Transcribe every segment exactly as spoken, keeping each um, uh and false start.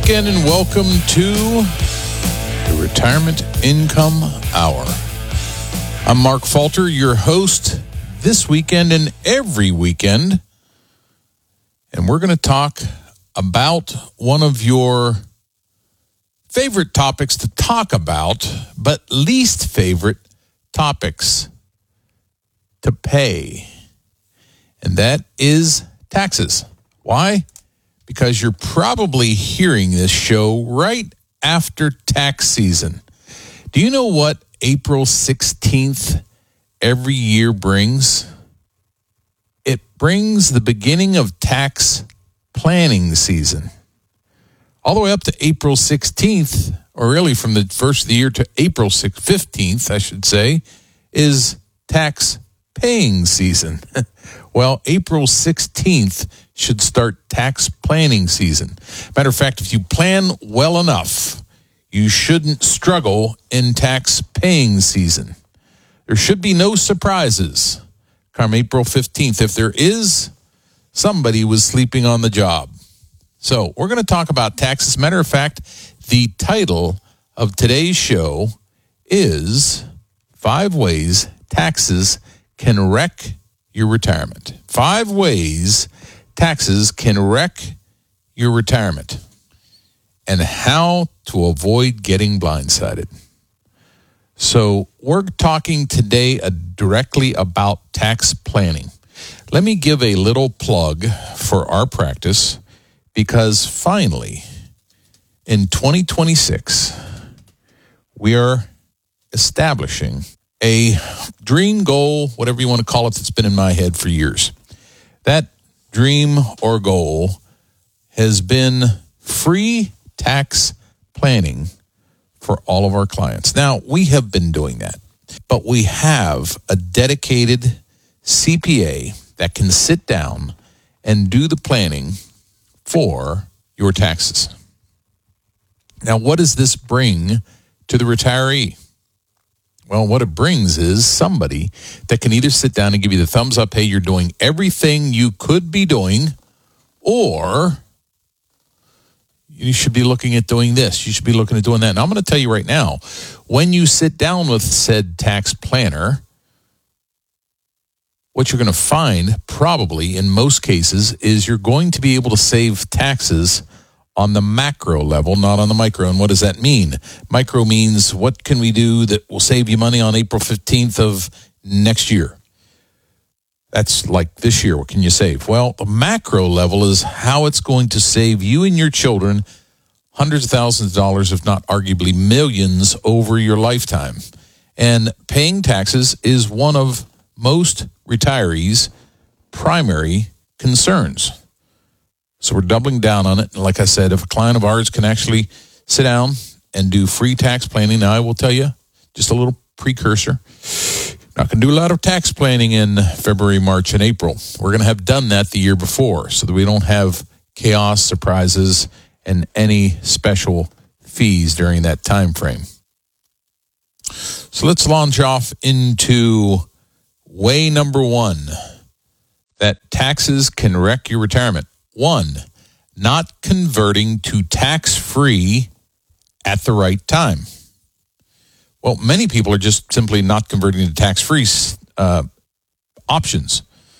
weekend and welcome to the Retirement Income Hour. I'm Mark Falter, your host this weekend and every weekend. And we're going to talk about one of your favorite topics to talk about, but least favorite topics to pay. And that is taxes. Why? Because you're probably hearing this show right after tax season. Do you know what April sixteenth every year brings? It brings the beginning of tax planning season. All the way up to April sixteenth, or really from the first of the year to April fifteenth, I should say, is tax paying season. Well, April sixteenth should start tax planning season. Matter of fact, if you plan well enough, you shouldn't struggle in tax paying season. There should be no surprises come April fifteenth. If there is, somebody was sleeping on the job. So we're going to talk about taxes. Matter of fact, the title of today's show is Five Ways Taxes Can Wreck Your Retirement. Five ways taxes can wreck your retirement and how to avoid getting blindsided. So we're talking today uh, directly about tax planning. Let me give a little plug for our practice because finally in twenty twenty-six, we are establishing a dream goal, whatever you want to call it, that's been in my head for years. That dream or goal has been free tax planning for all of our clients. Now, we have been doing that, but we have a dedicated C P A that can sit down and do the planning for your taxes. Now, what does this bring to the retiree? Well, what it brings is somebody that can either sit down and give you the thumbs up, hey, you're doing everything you could be doing, or you should be looking at doing this. You should be looking at doing that. And I'm going to tell you right now, when you sit down with said tax planner, what you're going to find probably in most cases is you're going to be able to save taxes on the macro level, not on the micro. And what does that mean? Micro means what can we do that will save you money on April fifteenth of next year? That's like this year. What can you save? Well, the macro level is how it's going to save you and your children hundreds of thousands of dollars, if not arguably millions, over your lifetime. And paying taxes is one of most retirees' primary concerns. So we're doubling down on it. And like I said, if a client of ours can actually sit down and do free tax planning, now I will tell you just a little precursor. Not going to do a lot of tax planning in February, March, and April. We're going to have done that the year before so that we don't have chaos, surprises, and any special fees during that time frame. So let's launch off into way number one, that taxes can wreck your retirement. One, not converting to tax-free at the right time. Well, many people are just simply not converting to tax-free uh, options.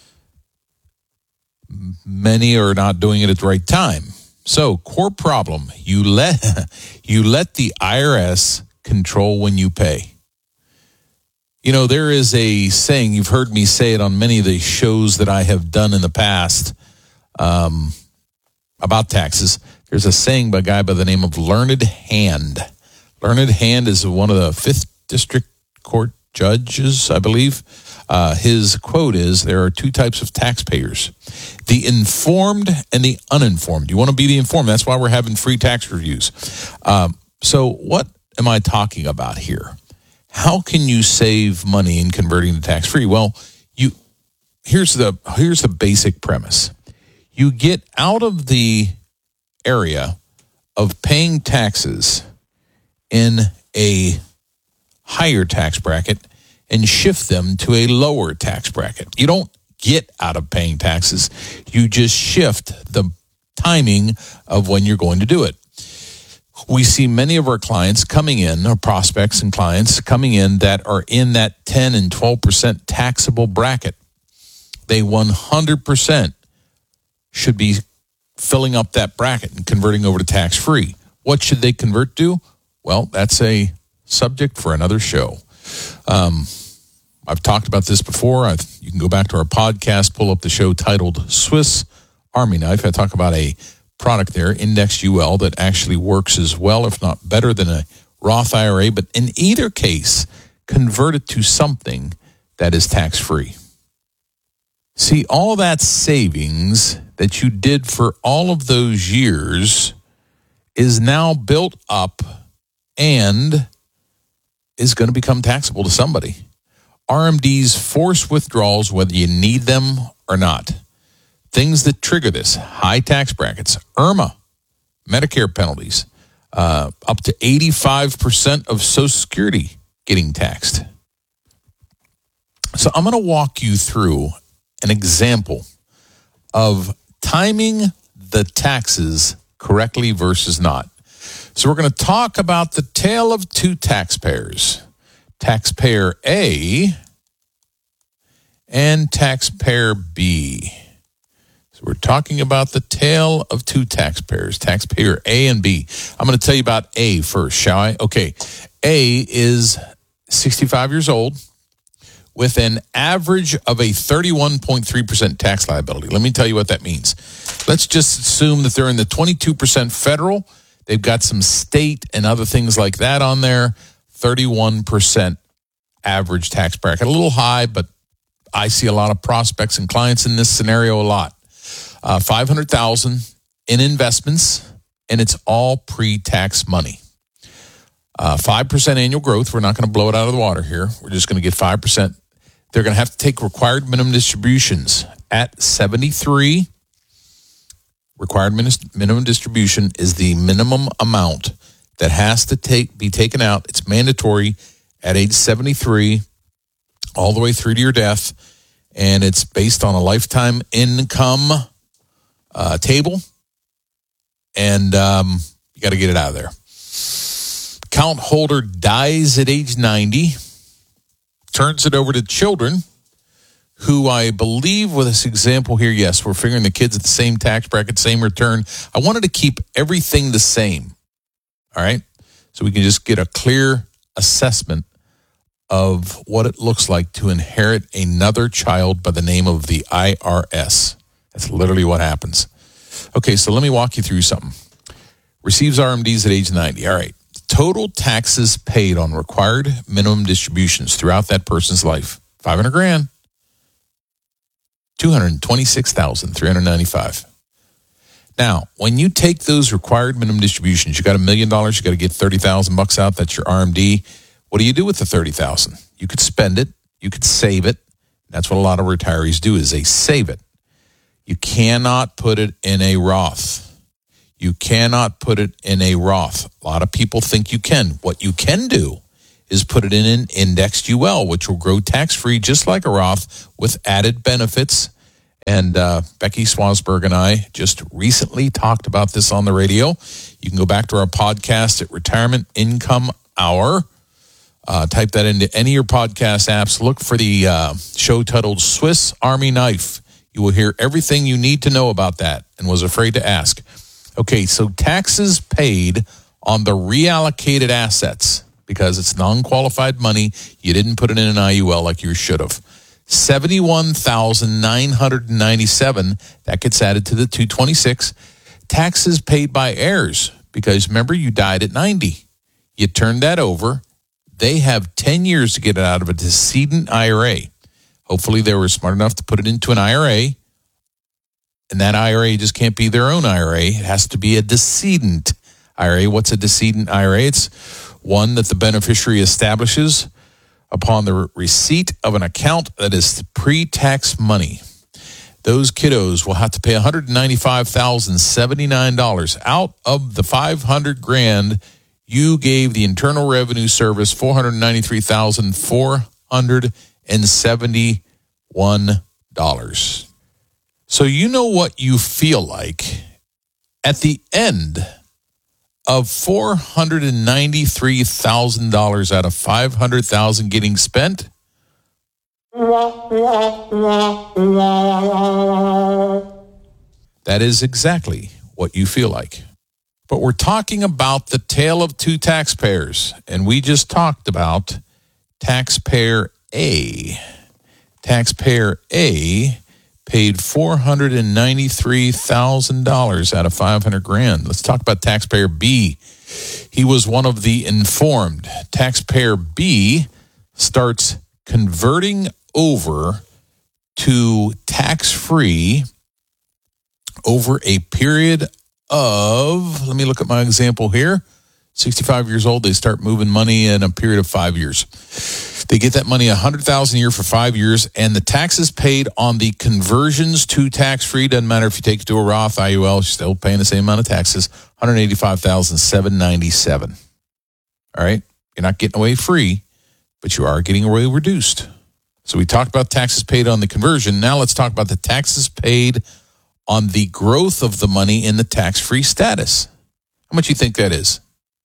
Many are not doing it at the right time. So, core problem, you let you let the I R S control when you pay. You know, there is a saying, you've heard me say it on many of the shows that I have done in the past, Um, about taxes. There's a saying by a guy by the name of Learned Hand. Learned Hand is one of the fifth District Court judges, I believe. Uh, his quote is, there are two types of taxpayers, the informed and the uninformed. You want to be the informed. That's why we're having free tax reviews. Um, so what am I talking about here? How can you save money in converting to tax-free? Well, you here's the here's the basic premise. You get out of the area of paying taxes in a higher tax bracket and shift them to a lower tax bracket. You don't get out of paying taxes. You just shift the timing of when you're going to do it. We see many of our clients coming in, or prospects and clients coming in that are in that ten and twelve percent taxable bracket. They one hundred percent should be filling up that bracket and converting over to tax-free. What should they convert to? Well, that's a subject for another show. Um, I've talked about this before. I've, you can go back to our podcast, pull up the show titled Swiss Army Knife. I talk about a product there, Indexed U L, that actually works as well, if not better, than a Roth I R A. But in either case, convert it to something that is tax-free. See, all that savings that you did for all of those years is now built up and is going to become taxable to somebody. R M Ds force withdrawals, whether you need them or not. Things that trigger this: high tax brackets, IRMA, Medicare penalties, uh, up to eighty-five percent of Social Security getting taxed. So I'm going to walk you through an example of timing the taxes correctly versus not. So we're going to talk about the tale of two taxpayers, taxpayer A and taxpayer B. So we're talking about the tale of two taxpayers, taxpayer A and B. I'm going to tell you about A first, shall I? Okay. A is sixty-five years old with an average of a thirty-one point three percent tax liability. Let me tell you what that means. Let's just assume that they're in the twenty-two percent federal. They've got some state and other things like that on there. thirty-one percent average tax bracket. A little high, but I see a lot of prospects and clients in this scenario a lot. Uh, five hundred thousand dollars in investments, and it's all pre-tax money. Uh, five percent annual growth. We're not going to blow it out of the water here. We're just going to get five percent. They're going to have to take required minimum distributions at seventy-three. Required minimum distribution is the minimum amount that has to take be taken out. It's mandatory at age seventy-three, all the way through to your death, and it's based on a lifetime income uh, table, and um, you got to get it out of there. Account holder dies at age ninety, turns it over to children, who I believe with this example here, yes, we're figuring the kids at the same tax bracket, same return. I wanted to keep everything the same, all right? So we can just get a clear assessment of what it looks like to inherit another child by the name of the I R S. That's literally what happens. Okay, so let me walk you through something. Receives R M Ds at age ninety. All right. Total taxes paid on required minimum distributions throughout that person's life, five hundred grand. two hundred twenty-six thousand three hundred ninety-five. Now, when you take those required minimum distributions, you got a million dollars, you got to get thirty thousand bucks out. That's your R M D. What do you do with the thirty thousand? You could spend it. You could save it. That's what a lot of retirees do, is they save it. You cannot put it in a Roth. You cannot put it in a Roth. A lot of people think you can. What you can do is put it in an indexed U L, which will grow tax-free just like a Roth with added benefits. And uh, Becky Swasberg and I just recently talked about this on the radio. You can go back to our podcast at Retirement Income Hour. Uh, type that into any of your podcast apps. Look for the uh, show titled Swiss Army Knife. You will hear everything you need to know about that and was afraid to ask. Okay, so taxes paid on the reallocated assets, because it's non-qualified money. You didn't put it in an I U L like you should have. seventy-one thousand nine hundred ninety-seven, that gets added to the two hundred twenty-six. Taxes paid by heirs, because remember, you died at ninety. You turned that over. They have ten years to get it out of a decedent I R A. Hopefully they were smart enough to put it into an I R A. And that I R A just can't be their own I R A. It has to be a decedent I R A. What's a decedent I R A? It's one that the beneficiary establishes upon the receipt of an account that is pre-tax money. Those kiddos will have to pay one hundred ninety-five thousand seventy-nine dollars out of the five hundred grand you gave the Internal Revenue Service, four hundred ninety-three thousand four hundred seventy-one dollars. So you know what you feel like at the end of four hundred ninety-three thousand dollars out of five hundred thousand dollars getting spent? That is exactly what you feel like. But we're talking about the tale of two taxpayers, and we just talked about taxpayer A. Taxpayer A paid four hundred ninety-three thousand dollars out of five hundred grand. Let's talk about taxpayer B. He was one of the informed. Taxpayer B starts converting over to tax-free over a period of, let me look at my example here, sixty-five years old, they start moving money in a period of five years. They get that money one hundred thousand dollars a year for five years, and the taxes paid on the conversions to tax-free, doesn't matter if you take it to a Roth, I U L, you're still paying the same amount of taxes, one hundred eighty-five thousand seven hundred ninety-seven dollars. All right? You're not getting away free, but you are getting away reduced. So we talked about taxes paid on the conversion. Now let's talk about the taxes paid on the growth of the money in the tax-free status. How much do you think that is?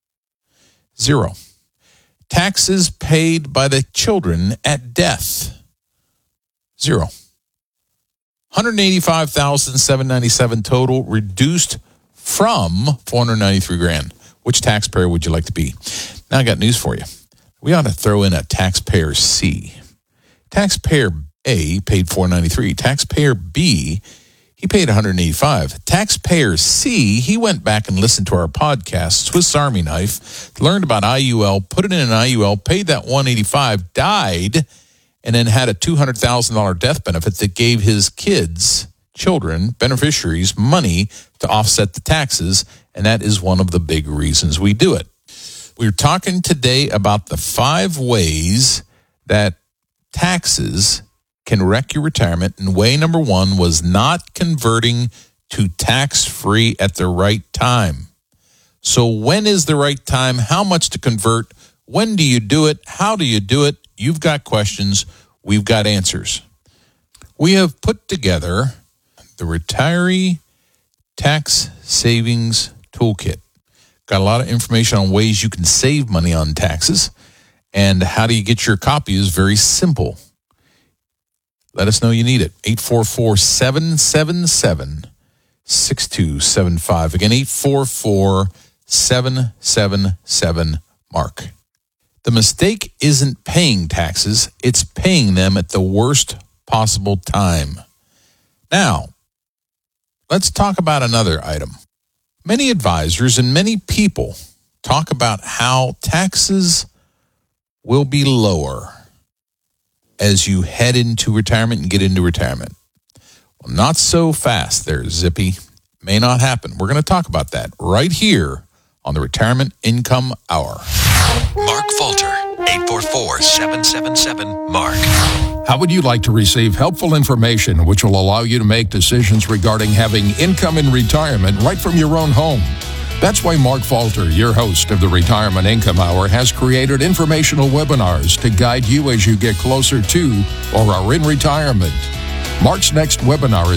Zero. Taxes paid by the children at death. Zero. one hundred eighty-five thousand seven hundred ninety-seven total, reduced from four hundred ninety-three grand. Which taxpayer would you like to be? Now I got news for you. We ought to throw in a taxpayer C. Taxpayer A paid four hundred ninety-three. Taxpayer B, he paid one hundred eighty-five. Taxpayer C, he went back and listened to our podcast, Swiss Army Knife, learned about I U L, put it in an I U L, paid that one hundred eighty-five, died, and then had a two hundred thousand dollars death benefit that gave his kids, children, beneficiaries, money to offset the taxes, and that is one of the big reasons we do it. We're talking today about the five ways that taxes can wreck your retirement, and way number one was not converting to tax-free at the right time. So when is the right time? How much to convert? When do you do it? How do you do it? You've got questions. We've got answers. We have put together the Retiree Tax Savings Toolkit. Got a lot of information on ways you can save money on taxes, and how do you get your copy is very simple. Let us know you need it. eight four four, seven seven seven, six two seven five. Again, eight four four, seven seven seven, MARK. The mistake isn't paying taxes. It's paying them at the worst possible time. Now, let's talk about another item. Many advisors and many people talk about how taxes will be lower as you head into retirement and get into retirement. Well, not so fast there, Zippy. May not happen. We're going to talk about that right here on the Retirement Income Hour. Mark Falter, eight four four, seven seven seven, MARK. How would you like to receive helpful information which will allow you to make decisions regarding having income in retirement right from your own home? That's why Mark Falter, your host of the Retirement Income Hour, has created informational webinars to guide you as you get closer to or are in retirement. Mark's next webinar